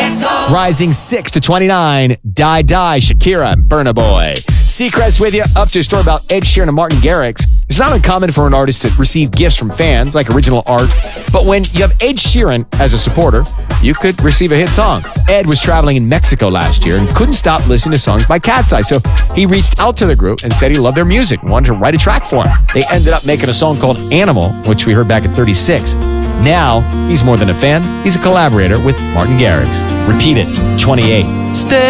Rising 6 to 29, Die Die, Shakira and Burna Boy. Seacrest with you, up to a story about Ed Sheeran and Martin Garrix. It's not uncommon for an artist to receive gifts from fans, like original art. But when you have Ed Sheeran as a supporter, you could receive a hit song. Ed was traveling in Mexico last year and couldn't stop listening to songs by Cat's Eye, so he reached out to the group and said he loved their music and wanted to write a track for him. They ended up making a song called Animal, which we heard back at 36. Now, he's more than a fan, he's a collaborator with Martin Garrix. Repeat it, 28. Stay